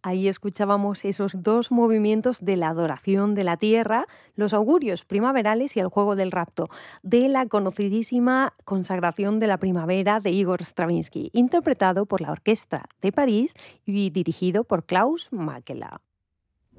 Ahí escuchábamos esos dos movimientos de la adoración de la tierra, los augurios primaverales y el juego del rapto, de la conocidísima Consagración de la Primavera de Igor Stravinsky, interpretado por la Orquesta de París y dirigido por Klaus Makela.